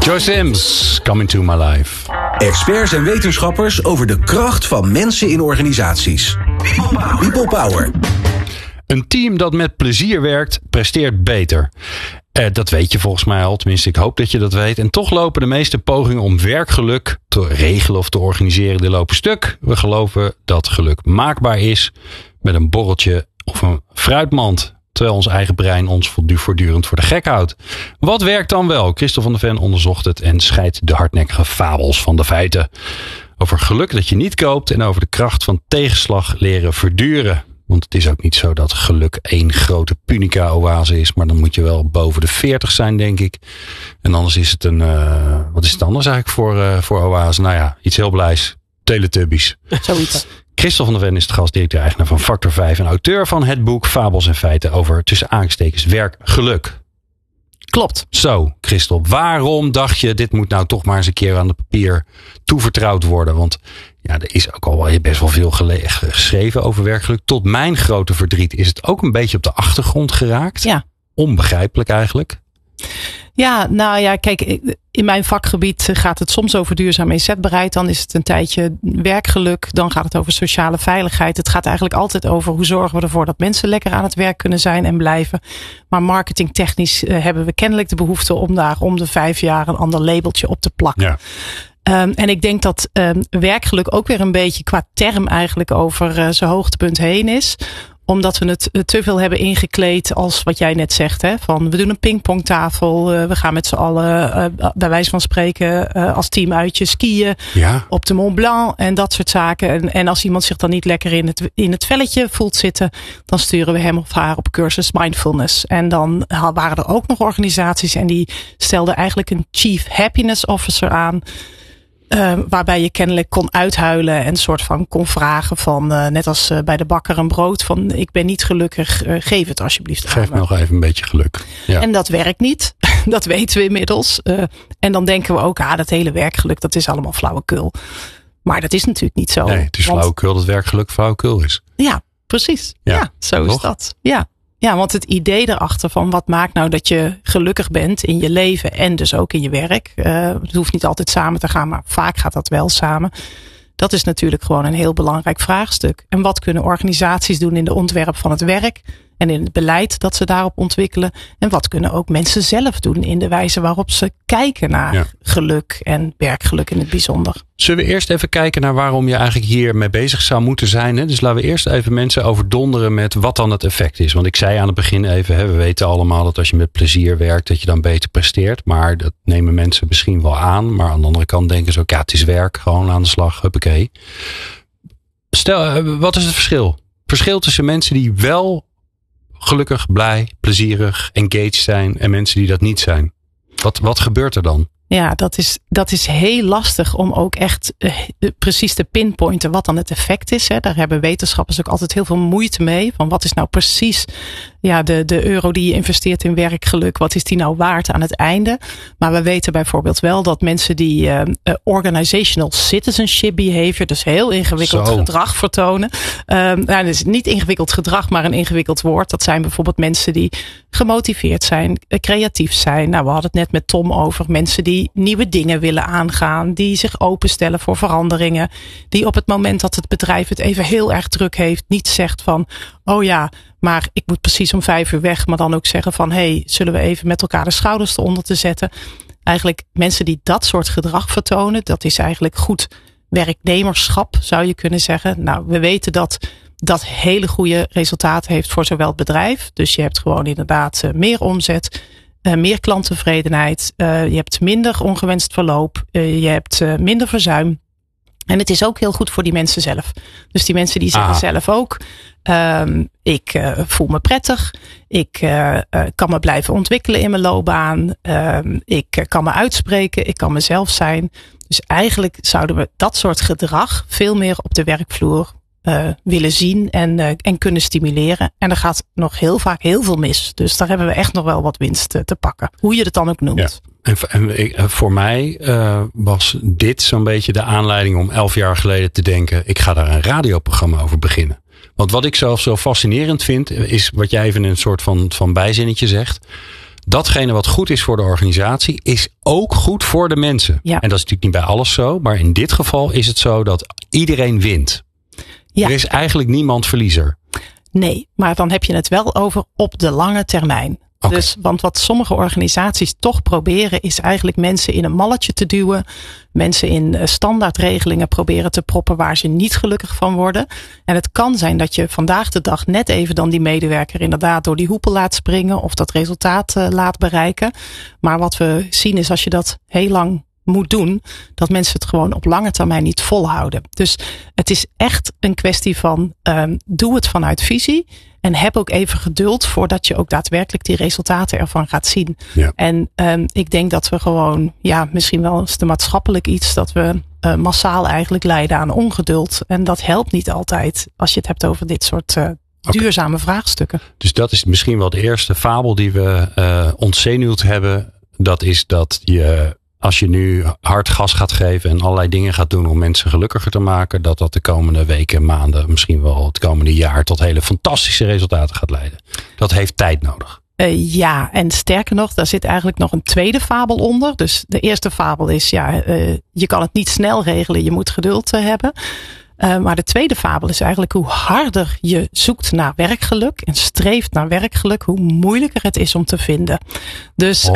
Joyce Sims, Come Into My Life. Experts en wetenschappers over de kracht van mensen in organisaties. People Power. Een team dat met plezier werkt, presteert beter. Dat weet je volgens mij al, tenminste ik hoop dat je dat weet. En toch lopen de meeste pogingen om werkgeluk te regelen of te organiseren, die lopen stuk. We geloven dat geluk maakbaar is met een borreltje of een fruitmand. Terwijl ons eigen brein ons voortdurend voor de gek houdt. Wat werkt dan wel? Christel van der Ven onderzocht het en scheidt de hardnekkige fabels van de feiten. Over geluk dat je niet koopt en over de kracht van tegenslag leren verduren. Want het is ook niet zo dat geluk één grote punica-oase is. Maar dan moet je wel boven de 40 zijn, denk ik. En anders is het een... wat is het anders eigenlijk voor oase? Nou ja, iets heel blijs. Teletubbies. Zoiets. Christel van der Ven is de gast, directeur-eigenaar van Factor 5 en auteur van het boek Fabels en Feiten over tussen aanstekens werkgeluk. Klopt. Zo, Christel, waarom dacht je dit moet nou toch maar eens een keer aan het papier toevertrouwd worden? Want ja, er is ook al wel best wel veel geschreven over werkgeluk. Tot mijn grote verdriet is het ook een beetje op de achtergrond geraakt. Ja. Onbegrijpelijk eigenlijk. Ja, nou ja, kijk, in mijn vakgebied gaat het soms over duurzaam inzetbaarheid. Dan is het een tijdje werkgeluk. Dan gaat het over sociale veiligheid. Het gaat eigenlijk altijd over hoe zorgen we ervoor dat mensen lekker aan het werk kunnen zijn en blijven. Maar marketingtechnisch hebben we kennelijk de behoefte om daar om de 5 jaar een ander labeltje op te plakken. Ja. En ik denk dat werkgeluk ook weer een beetje qua term eigenlijk over zijn hoogtepunt heen is. Omdat we het te veel hebben ingekleed als wat jij net zegt. Hè? Van we doen een pingpongtafel. We gaan met z'n allen bij wijze van spreken als team uitje skiën. Ja. Op de Mont Blanc en dat soort zaken. En als iemand zich dan niet lekker in het velletje voelt zitten. Dan sturen we hem of haar op cursus mindfulness. En dan waren er ook nog organisaties. En die stelden eigenlijk een Chief Happiness Officer aan. Waarbij je kennelijk kon uithuilen en soort van kon vragen van net als bij de bakker een brood van ik ben niet gelukkig, geef het alsjeblieft aan me. Geef me nog even een beetje geluk. Ja. En dat werkt niet. Dat weten we inmiddels. En dan denken we ook, dat hele werkgeluk dat is allemaal flauwekul. Maar dat is natuurlijk niet zo. Nee, het is flauwekul dat werkgeluk flauwekul is. Ja, precies. Ja zo toch? Is dat. Ja, want het idee erachter van wat maakt nou dat je gelukkig bent in je leven en dus ook in je werk. Het hoeft niet altijd samen te gaan, maar vaak gaat dat wel samen. Dat is natuurlijk gewoon een heel belangrijk vraagstuk. En wat kunnen organisaties doen in de ontwerp van het werk en in het beleid dat ze daarop ontwikkelen? En wat kunnen ook mensen zelf doen in de wijze waarop ze kijken naar geluk en werkgeluk in het bijzonder? Zullen we eerst even kijken naar waarom je eigenlijk hier mee bezig zou moeten zijn? Hè? Dus laten we eerst even mensen overdonderen met wat dan het effect is. Want ik zei aan het begin even, we weten allemaal dat als je met plezier werkt, dat je dan beter presteert. Maar dat nemen mensen misschien wel aan. Maar aan de andere kant denken ze ook, het is werk, gewoon aan de slag, huppakee. Stel, wat is het verschil? Verschil tussen mensen die wel gelukkig, blij, plezierig, engaged zijn en mensen die dat niet zijn. Wat gebeurt er dan? Ja, dat is heel lastig om ook echt precies te pinpointen wat dan het effect is. Hè. Daar hebben wetenschappers ook altijd heel veel moeite mee. Van wat is nou precies de euro die je investeert in werkgeluk. Wat is die nou waard aan het einde? Maar we weten bijvoorbeeld wel dat mensen die organizational citizenship behavior, dus heel ingewikkeld gedrag vertonen. Dat is niet ingewikkeld gedrag, maar een ingewikkeld woord. Dat zijn bijvoorbeeld mensen die gemotiveerd zijn, creatief zijn. Nou, we hadden het net met Tom over mensen die nieuwe dingen willen aangaan, die zich openstellen voor veranderingen, die op het moment dat het bedrijf het even heel erg druk heeft, niet zegt van, maar ik moet precies om 5 uur weg, maar dan ook zeggen van, zullen we even met elkaar de schouders eronder te zetten. Eigenlijk mensen die dat soort gedrag vertonen, dat is eigenlijk goed werknemerschap, zou je kunnen zeggen. Nou, we weten dat hele goede resultaten heeft voor zowel het bedrijf. Dus je hebt gewoon inderdaad meer omzet, meer klanttevredenheid. Je hebt minder ongewenst verloop. Je hebt minder verzuim. En het is ook heel goed voor die mensen zelf. Dus die mensen die zeggen zelf ook, ik voel me prettig. Ik kan me blijven ontwikkelen in mijn loopbaan. Ik kan me uitspreken. Ik kan mezelf zijn. Dus eigenlijk zouden we dat soort gedrag veel meer op de werkvloer willen zien en kunnen stimuleren. En er gaat nog heel vaak heel veel mis. Dus daar hebben we echt nog wel wat winst te pakken. Hoe je het dan ook noemt. Ja. En voor mij was dit zo'n beetje de aanleiding om 11 jaar geleden te denken, ik ga daar een radioprogramma over beginnen. Want wat ik zelf zo fascinerend vind, is wat jij even in een soort van bijzinnetje zegt. datgene wat goed is voor de organisatie is ook goed voor de mensen. Ja. En dat is natuurlijk niet bij alles zo. Maar in dit geval is het zo dat iedereen wint. Ja. Er is eigenlijk niemand verliezer. Nee, maar dan heb je het wel over op de lange termijn. Okay. Dus, want wat sommige organisaties toch proberen is eigenlijk mensen in een malletje te duwen. Mensen in standaardregelingen proberen te proppen waar ze niet gelukkig van worden. En het kan zijn dat je vandaag de dag net even dan die medewerker inderdaad door die hoepel laat springen. Of dat resultaat laat bereiken. Maar wat we zien is als je dat heel lang moet doen, dat mensen het gewoon op lange termijn niet volhouden. Dus het is echt een kwestie van doe het vanuit visie. En heb ook even geduld voordat je ook daadwerkelijk die resultaten ervan gaat zien. Ja. En ik denk dat we gewoon, misschien wel eens de maatschappelijk iets, dat we massaal eigenlijk lijden aan ongeduld. En dat helpt niet altijd als je het hebt over dit soort duurzame vraagstukken. Dus dat is misschien wel de eerste fabel die we ontzenuwd hebben. Dat is dat je, als je nu hard gas gaat geven en allerlei dingen gaat doen om mensen gelukkiger te maken, dat de komende weken, maanden, misschien wel het komende jaar tot hele fantastische resultaten gaat leiden. Dat heeft tijd nodig. Ja, en sterker nog, daar zit eigenlijk nog een tweede fabel onder. Dus de eerste fabel is, je kan het niet snel regelen, je moet geduld hebben. Maar de tweede fabel is eigenlijk hoe harder je zoekt naar werkgeluk en streeft naar werkgeluk, hoe moeilijker het is om te vinden. Dus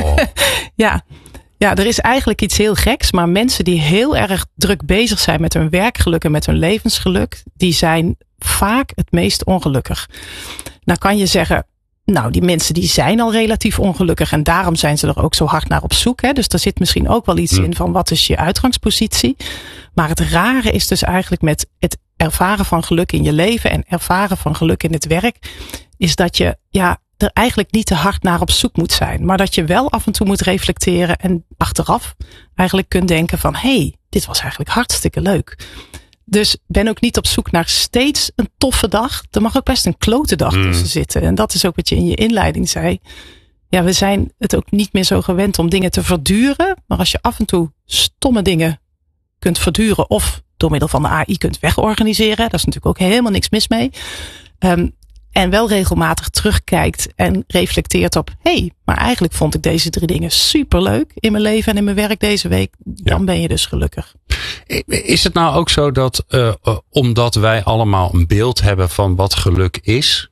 Ja, er is eigenlijk iets heel geks, maar mensen die heel erg druk bezig zijn met hun werkgeluk en met hun levensgeluk, die zijn vaak het meest ongelukkig. Nou kan je zeggen, die mensen die zijn al relatief ongelukkig en daarom zijn ze er ook zo hard naar op zoek. Hè? Dus daar zit misschien ook wel iets in van wat is je uitgangspositie. Maar het rare is dus eigenlijk met het ervaren van geluk in je leven en ervaren van geluk in het werk, is dat je er eigenlijk niet te hard naar op zoek moet zijn. Maar dat je wel af en toe moet reflecteren en achteraf eigenlijk kunt denken van dit was eigenlijk hartstikke leuk. Dus ben ook niet op zoek naar steeds een toffe dag. Er mag ook best een klote dag tussen zitten. En dat is ook wat je in je inleiding zei. Ja, we zijn het ook niet meer zo gewend om dingen te verduren. Maar als je af en toe stomme dingen kunt verduren of door middel van de AI kunt wegorganiseren. Daar is natuurlijk ook helemaal niks mis mee. En wel regelmatig terugkijkt en reflecteert op, maar eigenlijk vond ik deze 3 dingen superleuk in mijn leven en in mijn werk deze week. Dan ben je dus gelukkig. Is het nou ook zo dat, omdat wij allemaal een beeld hebben van wat geluk is,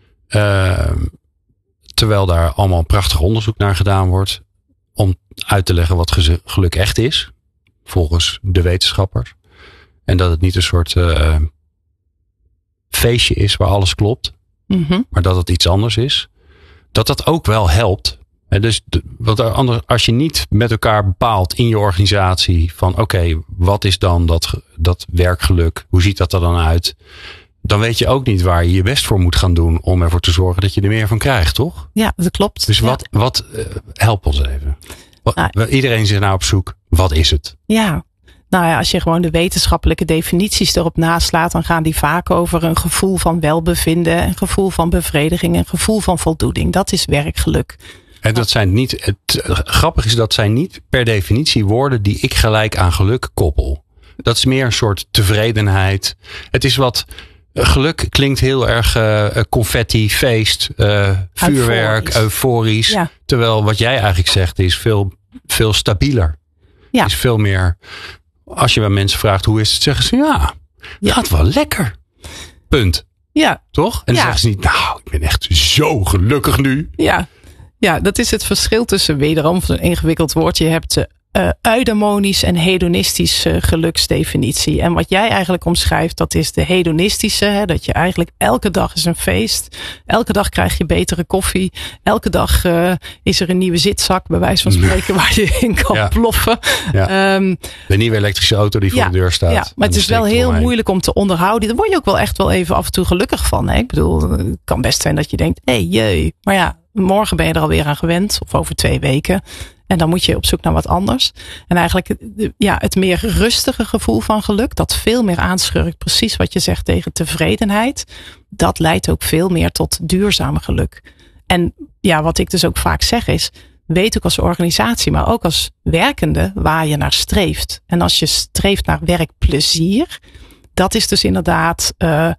terwijl daar allemaal prachtig onderzoek naar gedaan wordt, om uit te leggen wat geluk echt is, volgens de wetenschappers, en dat het niet een soort feestje is waar alles klopt, maar dat het iets anders is, dat ook wel helpt. En dus als je niet met elkaar bepaalt in je organisatie van oké, wat is dan dat werkgeluk, hoe ziet dat er dan uit, dan weet je ook niet waar je je best voor moet gaan doen om ervoor te zorgen dat je er meer van krijgt, toch? Ja, dat klopt. Dus wat help ons even. Iedereen zit nou op zoek, wat is het? Ja. Nou ja, als je gewoon de wetenschappelijke definities erop naslaat, dan gaan die vaak over een gevoel van welbevinden, een gevoel van bevrediging, een gevoel van voldoening. Dat is werkgeluk. En dat zijn niet, het grappige is, dat zijn niet per definitie woorden die ik gelijk aan geluk koppel. Dat is meer een soort tevredenheid. Het is wat, geluk klinkt heel erg confetti, feest, vuurwerk, euforisch. Ja. Terwijl wat jij eigenlijk zegt is veel stabieler. Ja. Is veel meer, als je bij mensen vraagt hoe is het, zeggen ze gaat wel lekker. Punt. Ja. Toch? En dan zeggen ze niet, ik ben echt zo gelukkig nu. Ja, dat is het verschil tussen, wederom een ingewikkeld woord. Je hebt eudemonisch en hedonistisch geluksdefinitie. En wat jij eigenlijk omschrijft, dat is de hedonistische. Hè, dat je eigenlijk elke dag is een feest. Elke dag krijg je betere koffie. Elke dag is er een nieuwe zitzak, bij wijze van spreken, waar je in kan ploffen. Ja. De nieuwe elektrische auto die voor de deur staat. Ja, maar het is wel heel moeilijk om te onderhouden. Daar word je ook wel echt wel even af en toe gelukkig van. Hè? Ik bedoel, het kan best zijn dat je denkt, jee. Maar morgen ben je er alweer aan gewend. Of over 2 weken. En dan moet je op zoek naar wat anders. En eigenlijk het meer rustige gevoel van geluk. Dat veel meer aanschurkt. Precies wat je zegt tegen tevredenheid. Dat leidt ook veel meer tot duurzame geluk. En wat ik dus ook vaak zeg is. Weet ook als organisatie, maar ook als werkende waar je naar streeft. En als je streeft naar werkplezier. Dat is dus inderdaad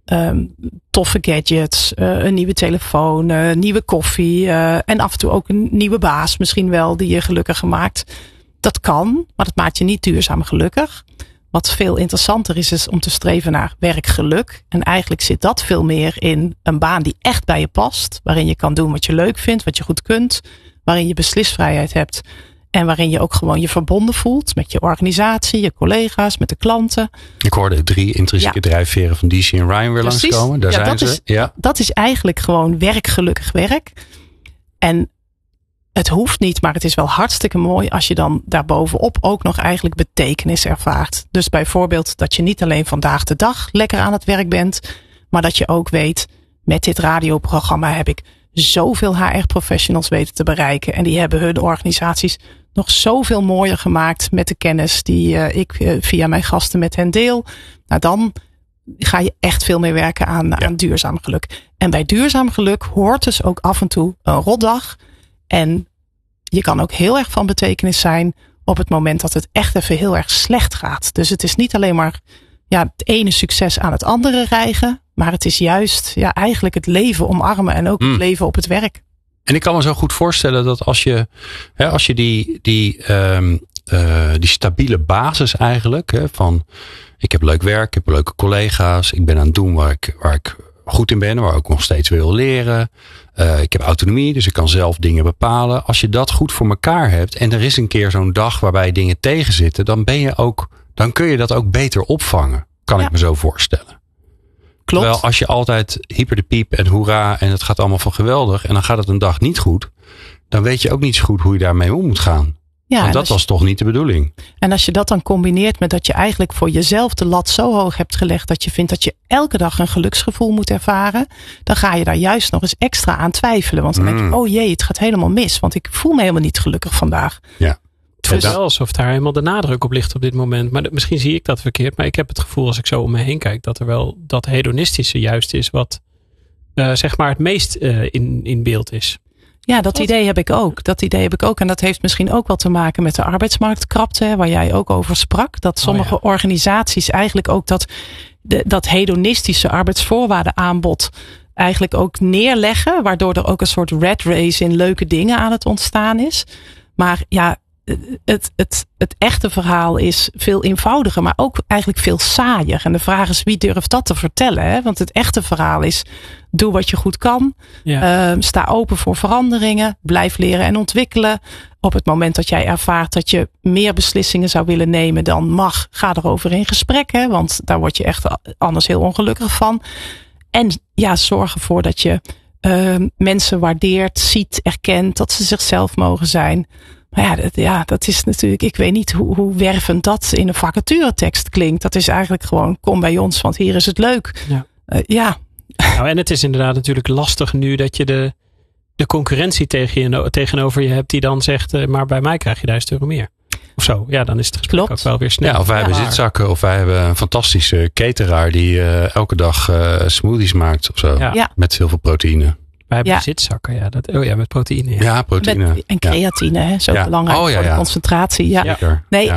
toffe gadgets, een nieuwe telefoon, nieuwe koffie en af en toe ook een nieuwe baas misschien wel die je gelukkiger maakt. Dat kan, maar dat maakt je niet duurzaam gelukkig. Wat veel interessanter is om te streven naar werkgeluk. En eigenlijk zit dat veel meer in een baan die echt bij je past. Waarin je kan doen wat je leuk vindt, wat je goed kunt. Waarin je beslisvrijheid hebt. En waarin je ook gewoon je verbonden voelt met je organisatie, je collega's, met de klanten. Ik hoorde 3 intrinsieke drijfveren van DC en Ryan weer langskomen. Daar zijn ze. Dat is eigenlijk gewoon werkgelukkig werk. En het hoeft niet, maar het is wel hartstikke mooi als je dan daarbovenop ook nog eigenlijk betekenis ervaart. Dus bijvoorbeeld dat je niet alleen vandaag de dag lekker aan het werk bent, maar dat je ook weet, met dit radioprogramma heb ik zoveel HR-professionals weten te bereiken. En die hebben hun organisaties nog zoveel mooier gemaakt met de kennis die ik via mijn gasten met hen deel. Nou, dan ga je echt veel meer werken aan duurzaam geluk. En bij duurzaam geluk hoort dus ook af en toe een rotdag. En je kan ook heel erg van betekenis zijn op het moment dat het echt even heel erg slecht gaat. Dus het is niet alleen maar het ene succes aan het andere rijgen. Maar het is juist eigenlijk het leven omarmen en ook het leven op het werk. En ik kan me zo goed voorstellen dat als je die stabiele basis eigenlijk van ik heb leuk werk, ik heb leuke collega's, ik ben aan het doen waar ik goed in ben, waar ik nog steeds wil leren. Ik heb autonomie, dus ik kan zelf dingen bepalen. Als je dat goed voor elkaar hebt en er is een keer zo'n dag waarbij dingen tegenzitten, dan kun je dat ook beter opvangen. Kan ik me zo voorstellen. Klopt. Terwijl als je altijd hyper de piep en hoera en het gaat allemaal van geweldig en dan gaat het een dag niet goed, dan weet je ook niet zo goed hoe je daarmee om moet gaan. Ja, want dat was toch niet de bedoeling. En als je dat dan combineert met dat je eigenlijk voor jezelf de lat zo hoog hebt gelegd dat je vindt dat je elke dag een geluksgevoel moet ervaren, dan ga je daar juist nog eens extra aan twijfelen. Want dan denk je, oh jee, het gaat helemaal mis, want ik voel me helemaal niet gelukkig vandaag. Ja. Het voelt wel alsof daar helemaal de nadruk op ligt op dit moment. Maar misschien zie ik dat verkeerd. Maar ik heb het gevoel als ik zo om me heen kijk dat er wel dat hedonistische juist is wat zeg maar het meest in beeld is. Ja, dat idee heb ik ook. En dat heeft misschien ook wel te maken met de arbeidsmarktkrapte, waar jij ook over sprak. Dat sommige organisaties eigenlijk ook dat hedonistische arbeidsvoorwaardenaanbod eigenlijk ook neerleggen. Waardoor er ook een soort rat race in leuke dingen aan het ontstaan is. Maar het echte verhaal is veel eenvoudiger, maar ook eigenlijk veel saaier. En de vraag is, wie durft dat te vertellen? Hè? Want het echte verhaal is, doe wat je goed kan. Ja. Sta open voor veranderingen. Blijf leren en ontwikkelen. Op het moment dat jij ervaart dat je meer beslissingen zou willen nemen dan mag, ga erover in gesprek. Hè? Want daar word je echt anders heel ongelukkig van. En zorg ervoor dat je mensen waardeert, ziet, erkent, dat ze zichzelf mogen zijn. Maar dat is natuurlijk, ik weet niet hoe wervend dat in een vacaturetekst klinkt. Dat is eigenlijk gewoon, kom bij ons, want hier is het leuk. Ja. Nou, en het is inderdaad natuurlijk lastig nu dat je de concurrentie tegenover je hebt die dan zegt, maar bij mij krijg je €1000 meer. Of zo. Ja, dan is het gesprek ook wel weer snel. Ja, of wij hebben zitzakken, of wij hebben een fantastische cateraar die elke dag smoothies maakt of zo. Ja. Met heel veel proteïne. Wij hebben zitzakken, met proteïne. Ja, proteïne. En creatine, hè, zo belangrijk voor de concentratie. Ja. Zeker. Nee,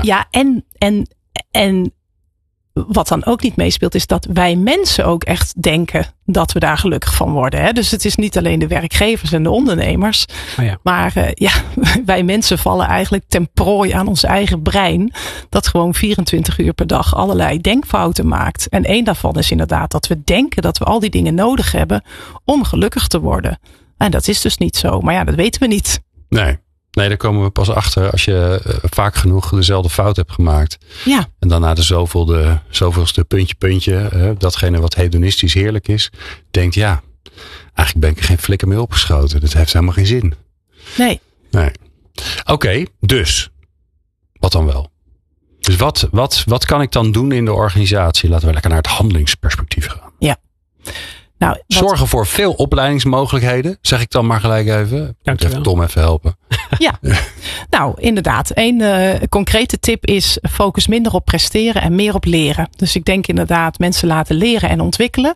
en wat dan ook niet meespeelt, is dat wij mensen ook echt denken dat we daar gelukkig van worden. Hè? Dus het is niet alleen de werkgevers en de ondernemers. Maar wij mensen vallen eigenlijk ten prooi aan ons eigen brein. Dat gewoon 24 uur per dag allerlei denkfouten maakt. En één daarvan is inderdaad dat we denken dat we al die dingen nodig hebben om gelukkig te worden. En dat is dus niet zo. Maar dat weten we niet. Nee, daar komen we pas achter als je vaak genoeg dezelfde fout hebt gemaakt. Ja. En dan na de zoveelste puntje, datgene wat hedonistisch heerlijk is, denkt eigenlijk ben ik er geen flikker mee opgeschoten. Dat heeft helemaal geen zin. Nee. Oké, dus wat dan wel? Dus wat kan ik dan doen in de organisatie? Laten we lekker naar het handelingsperspectief gaan. Ja. Nou, zorgen voor veel opleidingsmogelijkheden, zeg ik dan maar gelijk even. Moet even Tom even helpen. Ja, nou inderdaad. Een concrete tip is focus minder op presteren en meer op leren. Dus ik denk inderdaad mensen laten leren en ontwikkelen.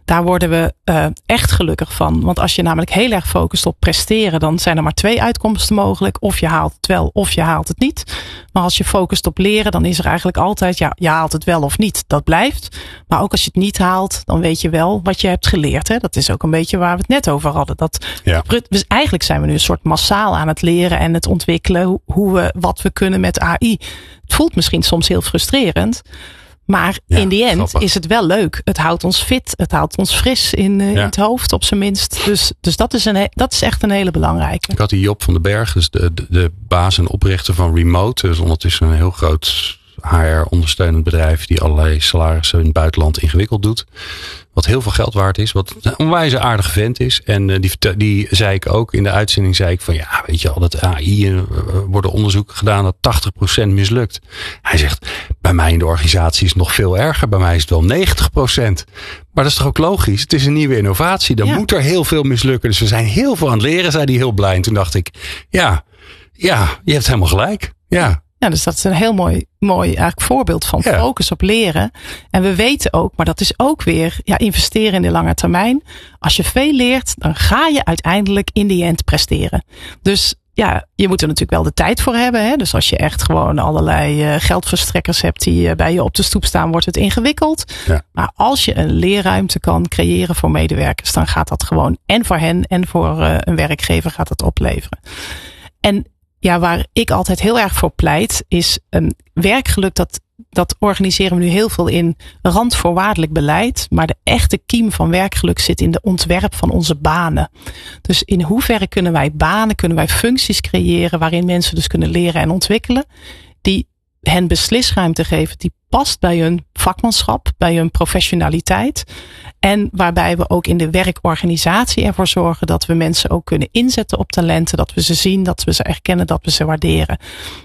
daar worden we echt gelukkig van. Want als je namelijk heel erg focust op presteren, dan zijn er maar 2 uitkomsten mogelijk. Of je haalt het wel, of je haalt het niet. Maar als je focust op leren, dan is er eigenlijk altijd, je haalt het wel of niet. Dat blijft. Maar ook als je het niet haalt, dan weet je wel wat je hebt geleerd. Hè? Dat is ook een beetje waar we het net over hadden. Dus eigenlijk zijn we nu een soort massaal aan het leren en het ontwikkelen. Wat we kunnen met AI. Het voelt misschien soms heel frustrerend. Maar in die end is het wel leuk. Het houdt ons fit. Het houdt ons fris in het hoofd op zijn minst. Dus dat is echt een hele belangrijke. Ik had die Job van den Berg, dus de baas en oprichter van Remote. Dus ondertussen een heel groot HR-ondersteunend bedrijf die allerlei salarissen in het buitenland ingewikkeld doet. Wat heel veel geld waard is. Wat een onwijs aardige vent is. En die zei ik ook in de uitzending. Zei ik van weet je al dat AI worden onderzoeken gedaan dat 80% mislukt. Hij zegt bij mij in de organisatie is het nog veel erger. Bij mij is het wel 90%. Maar dat is toch ook logisch. Het is een nieuwe innovatie. Dan moet er heel veel mislukken. Dus we zijn heel veel aan het leren. Zei hij heel blij. En toen dacht ik je hebt helemaal gelijk. Ja. Ja, dus dat is een heel mooi eigenlijk voorbeeld van focus op leren. En we weten ook, maar dat is ook weer investeren in de lange termijn. Als je veel leert, dan ga je uiteindelijk in the end presteren. Dus je moet er natuurlijk wel de tijd voor hebben. Hè? Dus als je echt gewoon allerlei geldverstrekkers hebt die bij je op de stoep staan, wordt het ingewikkeld. Ja. Maar als je een leerruimte kan creëren voor medewerkers, dan gaat dat gewoon en voor hen en voor een werkgever gaat het opleveren. En waar ik altijd heel erg voor pleit is werkgeluk. Dat organiseren we nu heel veel in randvoorwaardelijk beleid. Maar de echte kiem van werkgeluk zit in de ontwerp van onze banen. Dus in hoeverre kunnen wij functies creëren waarin mensen dus kunnen leren en ontwikkelen. Die hen beslisruimte geven die past bij hun vakmanschap, bij hun professionaliteit. En waarbij we ook in de werkorganisatie ervoor zorgen dat we mensen ook kunnen inzetten op talenten. Dat we ze zien, dat we ze erkennen, dat we ze waarderen.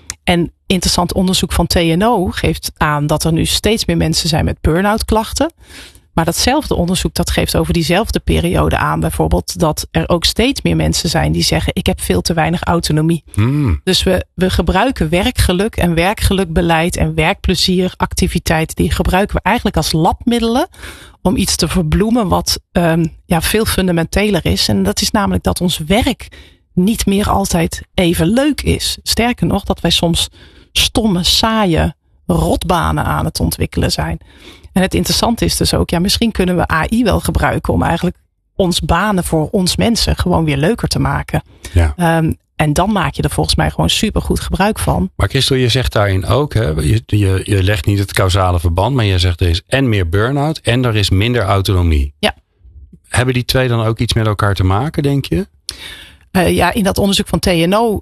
En interessant onderzoek van TNO geeft aan dat er nu steeds meer mensen zijn met burn-out klachten. Maar datzelfde onderzoek dat geeft over diezelfde periode aan bijvoorbeeld dat er ook steeds meer mensen zijn die zeggen ik heb veel te weinig autonomie. Dus we gebruiken werkgeluk en werkgelukbeleid en werkplezieractiviteiten die gebruiken we eigenlijk als labmiddelen om iets te verbloemen wat veel fundamenteler is. En dat is namelijk dat ons werk niet meer altijd even leuk is. Sterker nog, dat wij soms stomme, saaie rotbanen aan het ontwikkelen zijn. En het interessante is dus ook, misschien kunnen we AI wel gebruiken om eigenlijk ons banen voor ons mensen gewoon weer leuker te maken. Ja. En dan maak je er volgens mij gewoon supergoed gebruik van. Maar Christel, je zegt daarin ook, hè, je legt niet het causale verband, maar je zegt er is en meer burn-out en er is minder autonomie. Ja. Hebben die twee dan ook iets met elkaar te maken, denk je? In dat onderzoek van TNO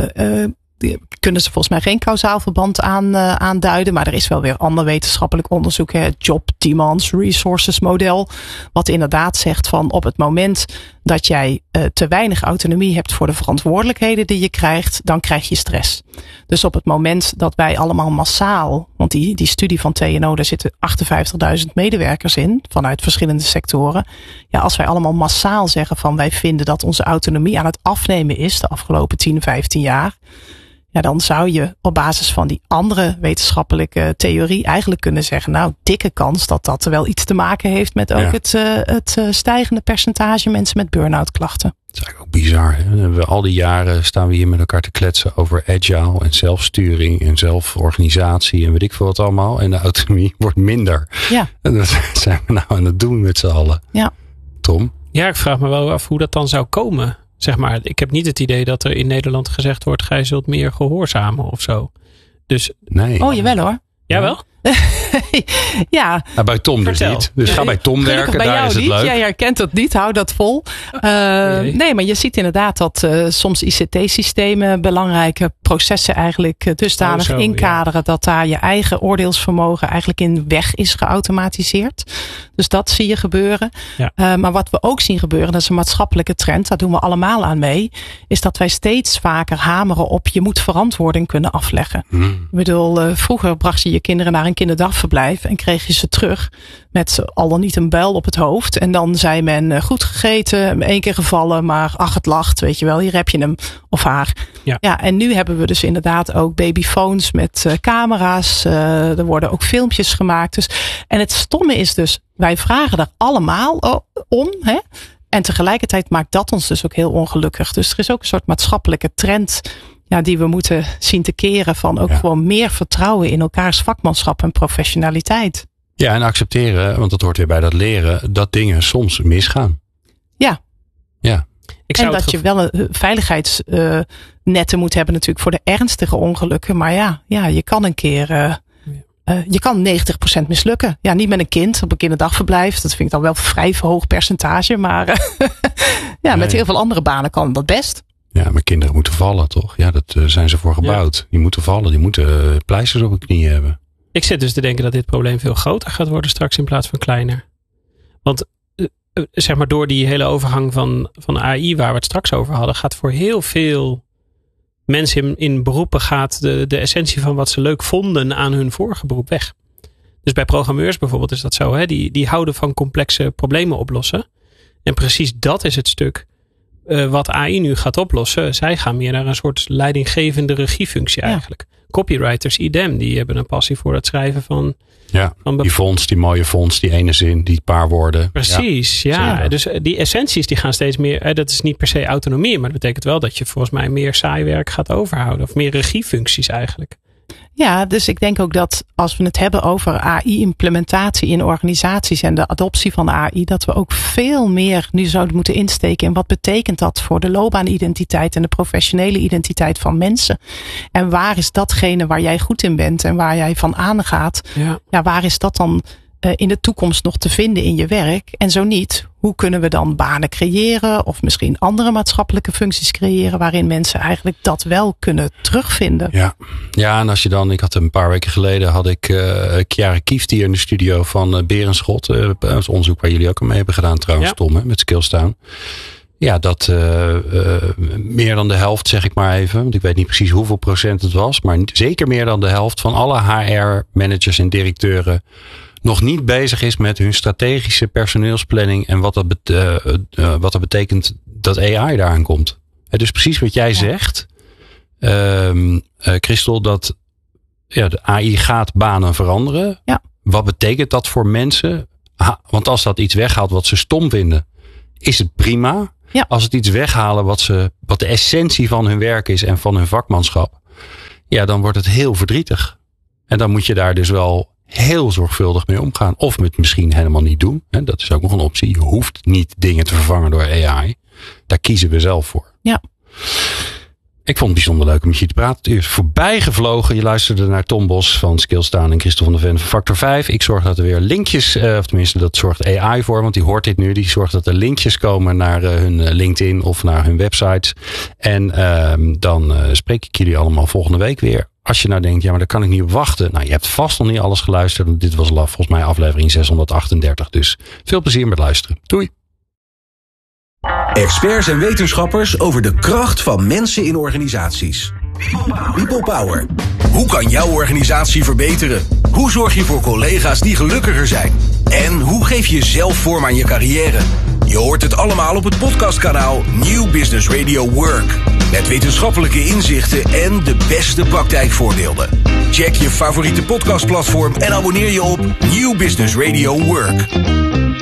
kunnen ze volgens mij geen kausaal verband aanduiden. Maar er is wel weer ander wetenschappelijk onderzoek. Het Job Demands Resources model. Wat inderdaad zegt van op het moment dat jij te weinig autonomie hebt voor de verantwoordelijkheden die je krijgt, dan krijg je stress. Dus op het moment dat wij allemaal massaal, want die studie van TNO, daar zitten 58.000 medewerkers in vanuit verschillende sectoren. Ja, als wij allemaal massaal zeggen van wij vinden dat onze autonomie aan het afnemen is de afgelopen 10, 15 jaar. Ja, dan zou je op basis van die andere wetenschappelijke theorie eigenlijk kunnen zeggen, dikke kans dat dat wel iets te maken heeft met ook het stijgende percentage mensen met burn-out klachten. Dat is eigenlijk ook bizar. Hè? Al die jaren staan we hier met elkaar te kletsen over agile en zelfsturing en zelforganisatie en weet ik veel wat allemaal. En de autonomie wordt minder. Ja. En dat zijn we nou aan het doen met z'n allen. Ja. Tom? Ja, ik vraag me wel af hoe dat dan zou komen. Zeg maar, ik heb niet het idee dat er in Nederland gezegd wordt, gij zult meer gehoorzamen of zo. Dus, nee. Oh, jawel hoor. Jawel? Ja. Bij Tom dus niet. Dus ga bij Tom werken, daar is het leuk. Jij herkent dat niet, hou dat vol. Nee, maar je ziet inderdaad dat soms ICT-systemen belangrijke processen eigenlijk dusdanig inkaderen dat daar je eigen oordeelsvermogen eigenlijk in weg is geautomatiseerd. Dus dat zie je gebeuren. Ja. Maar wat we ook zien gebeuren, dat is een maatschappelijke trend, daar doen we allemaal aan mee, is dat wij steeds vaker hameren op je moet verantwoording kunnen afleggen. Ik bedoel, vroeger bracht je kinderen naar een kinderdagverblijf en kreeg je ze terug met al dan niet een buil op het hoofd. En dan zei men goed gegeten, 1 keer gevallen, maar ach, het lacht, weet je wel, hier heb je hem of haar. Ja, en nu hebben we dus inderdaad ook babyfoons met camera's. Er worden ook filmpjes gemaakt. Dus, en het stomme is dus, wij vragen er allemaal om, hè? En tegelijkertijd maakt dat ons dus ook heel ongelukkig. Dus er is ook een soort maatschappelijke trend die we moeten zien te keren van ook gewoon meer vertrouwen in elkaars vakmanschap en professionaliteit. Ja, en accepteren, want dat hoort weer bij dat leren, dat dingen soms misgaan. Ja. En dat je wel een veiligheidsnetten moet hebben natuurlijk voor de ernstige ongelukken. Maar je kan een keer... je kan 90% mislukken. Ja, niet met een kind op een kinderdagverblijf. Dat vind ik dan wel een vrij hoog percentage. Maar met heel veel andere banen kan dat best. Ja, maar kinderen moeten vallen, toch? Ja, dat zijn ze voor gebouwd. Ja. Die moeten vallen, die moeten pleisters op hun knieën hebben. Ik zit dus te denken dat dit probleem veel groter gaat worden straks in plaats van kleiner. Want zeg maar door die hele overgang van AI waar we het straks over hadden, gaat voor heel veel mensen in beroepen gaat de essentie van wat ze leuk vonden aan hun vorige beroep weg. Dus bij programmeurs bijvoorbeeld is dat zo. Hè? Die houden van complexe problemen oplossen. En precies dat is het stuk wat AI nu gaat oplossen. Zij gaan meer naar een soort leidinggevende regiefunctie eigenlijk. Copywriters, idem, die hebben een passie voor het schrijven van... Ja, die fonts, die mooie fonts, die ene zin, die paar woorden. Precies, ja. Dus die essenties die gaan steeds meer... Dat is niet per se autonomie, maar dat betekent wel dat je volgens mij meer saai werk gaat overhouden. Of meer regiefuncties eigenlijk. Ja, dus ik denk ook dat als we het hebben over AI-implementatie in organisaties en de adoptie van AI, dat we ook veel meer nu zouden moeten insteken in wat betekent dat voor de loopbaanidentiteit en de professionele identiteit van mensen. En waar is datgene waar jij goed in bent en waar jij van aangaat? Ja, waar is dat dan in de toekomst nog te vinden in je werk? En zo niet, hoe kunnen we dan banen creëren of misschien andere maatschappelijke functies creëren waarin mensen eigenlijk dat wel kunnen terugvinden? Ja, en als je dan, ik had een paar weken geleden had ik Chiara Kieft hier in de studio van Berenschot. Het onderzoek waar jullie ook al mee hebben gedaan trouwens, Tom, hè, met Skillstown. Ja, dat meer dan de helft, zeg ik maar even, want ik weet niet precies hoeveel procent het was, maar zeker meer dan de helft van alle HR-managers en directeuren nog niet bezig is met hun strategische personeelsplanning en wat dat betekent dat AI daaraan komt. Dus precies wat jij zegt, Christel, dat de AI gaat banen veranderen. Ja. Wat betekent dat voor mensen? Want als dat iets weghaalt wat ze stom vinden, is het prima. Ja. Als het iets weghalen wat de essentie van hun werk is en van hun vakmanschap, dan wordt het heel verdrietig. En dan moet je daar dus wel heel zorgvuldig mee omgaan. Of het misschien helemaal niet doen. Dat is ook nog een optie. Je hoeft niet dingen te vervangen door AI. Daar kiezen we zelf voor. Ja. Ik vond het bijzonder leuk om met je te praten. Het is voorbij gevlogen. Je luisterde naar Tom Bos van Skillstown en Christel van der Ven van Factor 5. Ik zorg dat er weer linkjes, of tenminste dat zorgt AI voor, want die hoort dit nu. Die zorgt dat er linkjes komen naar hun LinkedIn of naar hun websites. En dan spreek ik jullie allemaal volgende week weer. Als je nou denkt, maar daar kan ik niet op wachten. Nou, je hebt vast nog niet alles geluisterd. Dit was volgens mij aflevering 638. Dus veel plezier met luisteren. Doei! Experts en wetenschappers over de kracht van mensen in organisaties. People Power. Hoe kan jouw organisatie verbeteren? Hoe zorg je voor collega's die gelukkiger zijn? En hoe geef je zelf vorm aan je carrière? Je hoort het allemaal op het podcastkanaal New Business Radio Work. Met wetenschappelijke inzichten en de beste praktijkvoorbeelden. Check je favoriete podcastplatform en abonneer je op New Business Radio Work.